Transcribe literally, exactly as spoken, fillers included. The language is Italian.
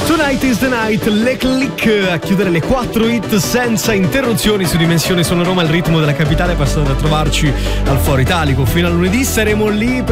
Tonight is the night, le click a chiudere le quattro hit senza interruzioni su Dimensione Sono Roma, il ritmo della capitale. Passate a trovarci al Foro Italico fino a lunedì, saremo lì per